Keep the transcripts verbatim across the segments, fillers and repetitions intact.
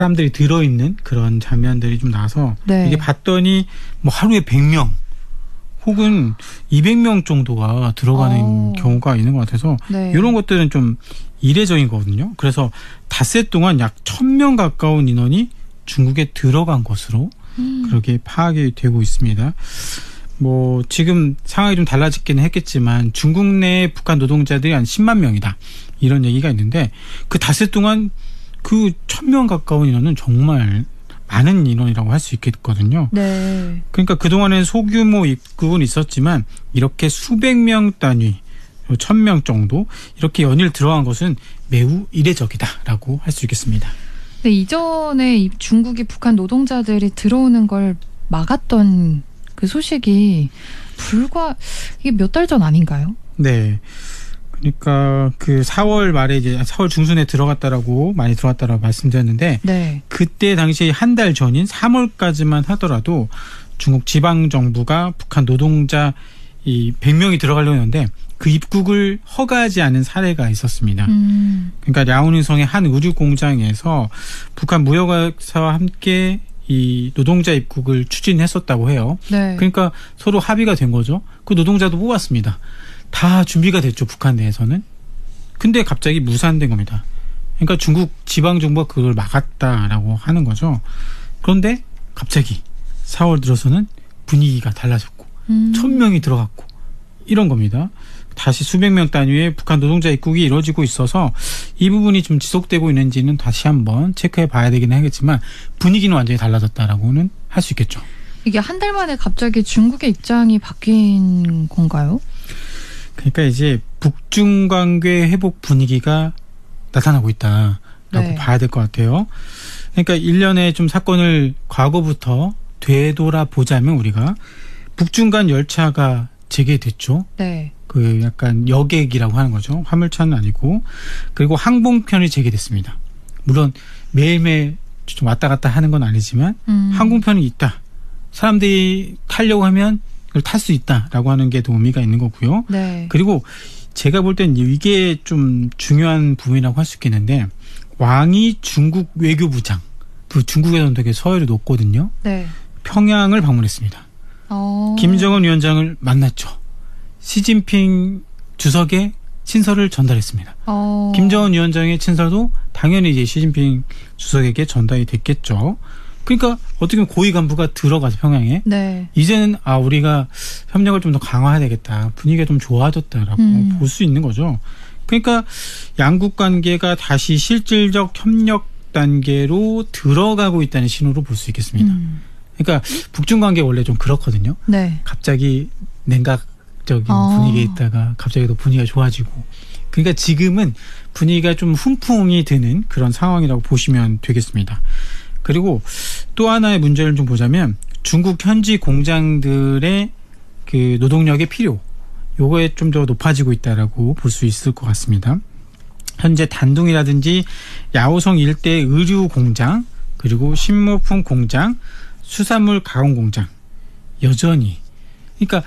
사람들이 들어있는 그런 장면들이 좀 나와서 네. 이게 봤더니 뭐 하루에 백 명 혹은 이백 명 정도가 들어가는 오. 경우가 있는 것 같아서 네. 이런 것들은 좀 이례적인 거거든요. 그래서 닷새 동안 약 천 명 가까운 인원이 중국에 들어간 것으로 음. 그렇게 파악이 되고 있습니다. 뭐 지금 상황이 좀 달라지기는 했겠지만 중국 내 북한 노동자들이 한 십만 명이다. 이런 얘기가 있는데 그 닷새 동안 그 천 명 가까운 인원은 정말 많은 인원이라고 할 수 있겠거든요. 네. 그러니까 그동안엔 소규모 입국은 있었지만 이렇게 수백 명 단위, 천 명 정도 이렇게 연일 들어간 것은 매우 이례적이다라고 할 수 있겠습니다. 네, 이전에 이 중국이 북한 노동자들이 들어오는 걸 막았던 그 소식이 불과 이게 몇 달 전 아닌가요? 네. 그러니까 그 사월 말에 이제 사월 중순에 들어갔다라고 많이 들어갔다라고 말씀드렸는데 네. 그때 당시 한 달 전인 삼월까지만 하더라도 중국 지방 정부가 북한 노동자 이 백 명이 들어가려고 했는데 그 입국을 허가하지 않은 사례가 있었습니다. 음. 그러니까 야오닝성의 한 의류 공장에서 북한 무역사와 함께 이 노동자 입국을 추진했었다고 해요. 네. 그러니까 서로 합의가 된 거죠. 그 노동자도 뽑았습니다. 다 준비가 됐죠. 북한 내에서는. 근데 갑자기 무산된 겁니다. 그러니까 중국 지방정부가 그걸 막았다라고 하는 거죠. 그런데 갑자기 사월 들어서는 분위기가 달라졌고 음. 천 명이 들어갔고 이런 겁니다. 다시 수백 명 단위의 북한 노동자 입국이 이루어지고 있어서 이 부분이 좀 지속되고 있는지는 다시 한번 체크해 봐야 되긴 하겠지만 분위기는 완전히 달라졌다라고는 할 수 있겠죠. 이게 한 달 만에 갑자기 중국의 입장이 바뀐 건가요? 그러니까 이제 북중 관계 회복 분위기가 나타나고 있다라고 네. 봐야 될 것 같아요. 그러니까 일련의 좀 사건을 과거부터 되돌아보자면 우리가 북중 간 열차가 재개됐죠. 네. 그 약간 여객이라고 하는 거죠. 화물차는 아니고. 그리고 항공편이 재개됐습니다. 물론 매일매일 좀 왔다 갔다 하는 건 아니지만 음. 항공편이 있다. 사람들이 타려고 하면 그걸 탈 수 있다라고 하는 게 더 의미가 있는 거고요. 네. 그리고 제가 볼 땐 이게 좀 중요한 부분이라고 할 수 있겠는데 왕이 중국 외교부장, 그 중국에서는 되게 서열이 높거든요. 네. 평양을 방문했습니다. 어. 김정은 위원장을 만났죠. 시진핑 주석의 친서를 전달했습니다. 어. 김정은 위원장의 친서도 당연히 이제 시진핑 주석에게 전달이 됐겠죠. 그러니까 어떻게 보면 고위 간부가 들어가서 평양에 네. 이제는 아 우리가 협력을 좀 더 강화해야 되겠다. 분위기가 좀 좋아졌다라고 음. 볼 수 있는 거죠. 그러니까 양국 관계가 다시 실질적 협력 단계로 들어가고 있다는 신호로 볼 수 있겠습니다. 음. 그러니까 북중 관계 원래 좀 그렇거든요. 네. 갑자기 냉각적인 어. 분위기에 있다가 갑자기 또 분위기가 좋아지고. 그러니까 지금은 분위기가 좀 훈풍이 드는 그런 상황이라고 보시면 되겠습니다. 그리고 또 하나의 문제를 좀 보자면 중국 현지 공장들의 그 노동력의 필요, 요거에 좀 더 높아지고 있다라고 볼 수 있을 것 같습니다. 현재 단둥이라든지 야오성 일대 의류 공장, 그리고 신모품 공장, 수산물 가공 공장 여전히 그러니까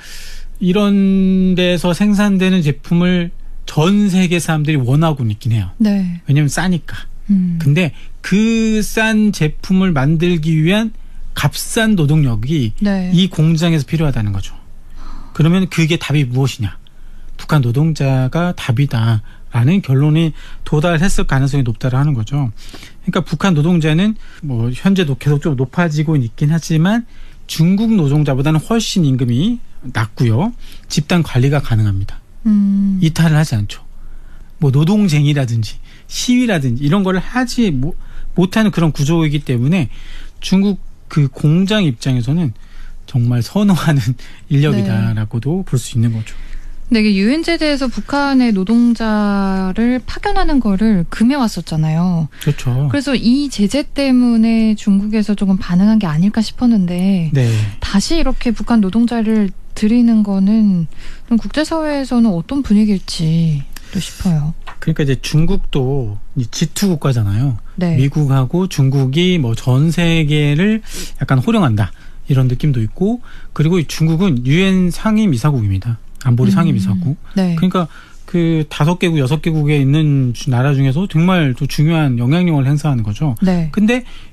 이런 데서 생산되는 제품을 전 세계 사람들이 원하고 있긴 해요. 네. 왜냐하면 싸니까. 음. 근데 그 싼 제품을 만들기 위한 값싼 노동력이 네. 이 공장에서 필요하다는 거죠. 그러면 그게 답이 무엇이냐? 북한 노동자가 답이다라는 결론이 도달했을 가능성이 높다고 하는 거죠. 그러니까 북한 노동자는 뭐 현재도 계속 좀 높아지고 있긴 하지만 중국 노동자보다는 훨씬 임금이 낮고요. 집단 관리가 가능합니다. 음. 이탈을 하지 않죠. 뭐 노동쟁이라든지 시위라든지 이런 거를 하지 못, 못하는 그런 구조이기 때문에 중국 그 공장 입장에서는 정말 선호하는 인력이다라고도 네. 볼 수 있는 거죠. 근데 이게 유엔제대에서 북한의 노동자를 파견하는 거를 금해왔었잖아요. 그렇죠. 그래서 이 제재 때문에 중국에서 조금 반응한 게 아닐까 싶었는데 네. 다시 이렇게 북한 노동자를 들이는 거는 좀 국제사회에서는 어떤 분위기일지도 싶어요. 그러니까 이제 중국도 지투 국가잖아요. 네. 미국하고 중국이 뭐 전 세계를 약간 호령한다 이런 느낌도 있고 그리고 중국은 유엔 상임이사국입니다. 안보리 음. 상임이사국. 네. 그러니까 그 다섯 개국, 여섯 개국에 있는 나라 중에서 정말 또 중요한 영향력을 행사하는 거죠. 네. 근데